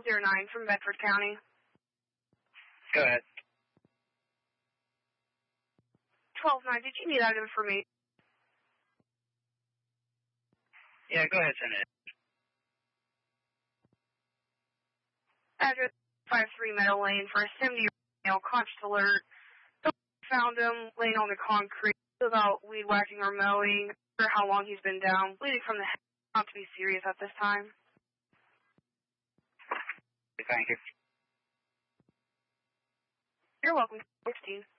409 from Bedford County. Go ahead. 12-9, did you need that information? Yeah, go ahead, send it. Address 53 Meadow Lane for a 70-year-old conscious alert. Found him laying on the concrete without weed whacking or mowing, or how long he's been down, bleeding from the head, not to be serious at this time. Thank you. You're welcome, 16.